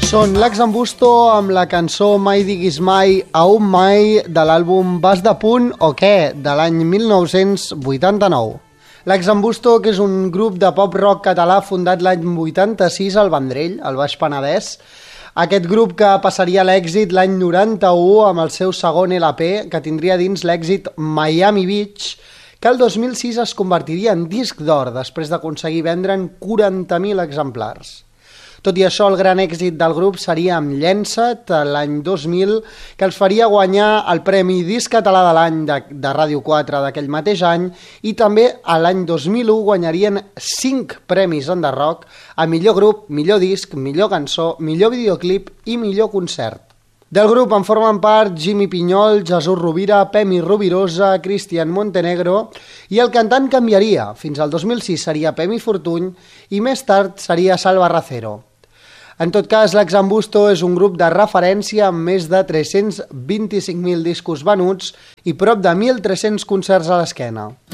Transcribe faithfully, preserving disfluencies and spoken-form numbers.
Són l'Exambusto amb la cançó Mai diguis mai a un mai de l'àlbum Vas de punt o què? De l'any mil nou-cents vuitanta-nou. L'Exambusto, que és un grup de pop-rock català fundat l'any vuitanta-sis al Vendrell, al Baix Penedès. Aquest grup que passaria l'èxit l'any noranta-u amb el seu segon L P, que tindria dins l'èxit Miami Beach, que el dos mil sis es convertiria en disc d'or després d'aconseguir vendre'n quaranta mil exemplars. Tot i això, el gran èxit del grup seria amb Llença't, l'any dos mil, que els faria guanyar el Premi Disc Català de l'any de, de Ràdio quatre d'aquell mateix any, i també a l'any dos mil u guanyarien cinc premis en The Rock a millor grup, millor disc, millor cançó, millor videoclip i millor concert. Del grup en formen part Jimmy Pinyol, Jesús Rovira, Pemi Rovirosa, Cristian Montenegro, i el cantant canviaria. Fins al dos mil sis seria Pemi Fortuny i més tard seria Salva Racero. En tot cas, l'Exambusto és un grup de referència amb més de tres-cents vint-i-cinc mil discos venuts i prop de mil tres-cents concerts a l'esquena.